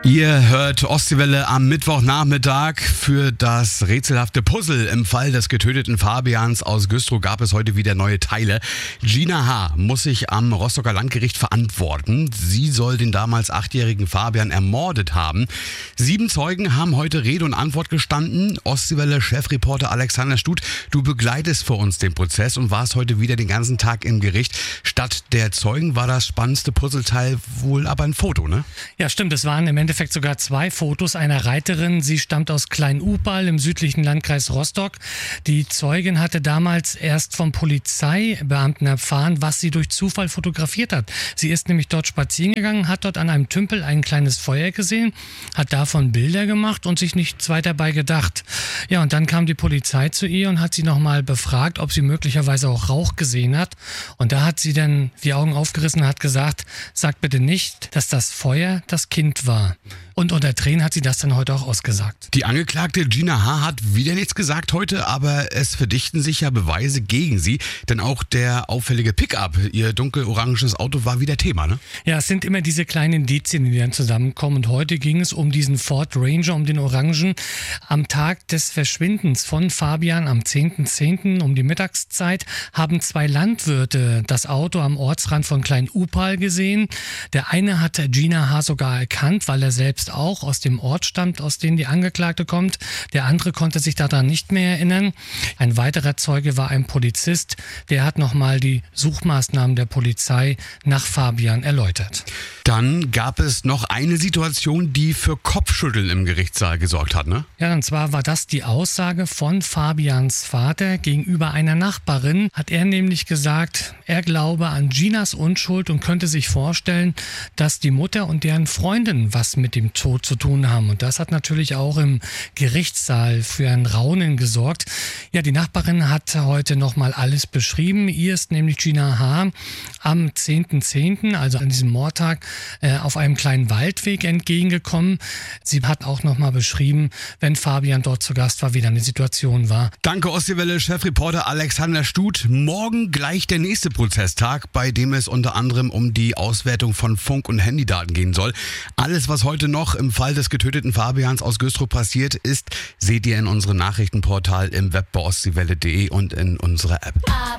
Ihr hört Ostseewelle am Mittwochnachmittag. Für das rätselhafte Puzzle im Fall des getöteten Fabians aus Güstrow gab es heute wieder neue Teile. Gina H. muss sich am Rostocker Landgericht verantworten. Sie soll den damals 8-jährigen Fabian ermordet haben. 7 Zeugen haben heute Rede und Antwort gestanden. Ostseewelle-Chefreporter Alexander Stut, du begleitest für uns den Prozess und warst heute wieder den ganzen Tag im Gericht. Statt der Zeugen war das spannendste Puzzleteil wohl aber ein Foto, ne? Ja, stimmt. Es waren im Endeffekt sogar 2 Fotos einer Reiterin. Sie stammt aus Klein-Upal im südlichen Landkreis Rostock. Die Zeugin hatte damals erst vom Polizeibeamten erfahren, was sie durch Zufall fotografiert hat. Sie ist nämlich dort spazieren gegangen, hat dort an einem Tümpel ein kleines Feuer gesehen, hat davon Bilder gemacht und sich nichts weiter bei gedacht. Ja, und dann kam die Polizei zu ihr und hat sie nochmal befragt, ob sie möglicherweise auch Rauch gesehen hat. Und da hat sie dann die Augen aufgerissen und hat gesagt, sag bitte nicht, dass das Feuer das Kind war. Und unter Tränen hat sie das dann heute auch ausgesagt. Die Angeklagte Gina H. hat wieder nichts gesagt heute, aber es verdichten sich ja Beweise gegen sie. Denn auch der auffällige Pickup, ihr dunkelorangenes Auto, war wieder Thema, ne? Ja, es sind immer diese kleinen Indizien, die dann zusammenkommen. Und heute ging es um diesen Ford Ranger, um den Orangen. Am Tag des Verschwindens von Fabian am 10.10. um die Mittagszeit haben 2 Landwirte das Auto am Ortsrand von Klein-Upal gesehen. Der eine hatte Gina H. sogar erkannt, weil er selbst auch aus dem Ort stammt, aus dem die Angeklagte kommt. Der andere konnte sich daran nicht mehr erinnern. Ein weiterer Zeuge war ein Polizist. Der hat nochmal die Suchmaßnahmen der Polizei nach Fabian erläutert. Dann gab es noch eine Situation, die für Kopfschütteln im Gerichtssaal gesorgt hat, ne? Ja, und zwar war das die Aussage von Fabians Vater gegenüber einer Nachbarin. Hat er nämlich gesagt, er glaube an Ginas Unschuld und könnte sich vorstellen, dass die Mutter und deren Freundin was mit dem Tod zu tun haben. Und das hat natürlich auch im Gerichtssaal für ein Raunen gesorgt. Ja, die Nachbarin hat heute nochmal alles beschrieben. Ihr ist nämlich Gina H. am 10.10., also an diesem Mordtag, auf einem kleinen Waldweg entgegengekommen. Sie hat auch nochmal beschrieben, wenn Fabian dort zu Gast war, wie dann die Situation war. Danke, Ostseewelle-Chefreporter Alexander Stut. Morgen gleich der nächste Prozesstag, bei dem es unter anderem um die Auswertung von Funk- und Handydaten gehen soll. Alles, was heute noch im Fall des getöteten Fabians aus Güstrow passiert ist, seht ihr in unserem Nachrichtenportal im Web bei ostseewelle.de und in unserer App.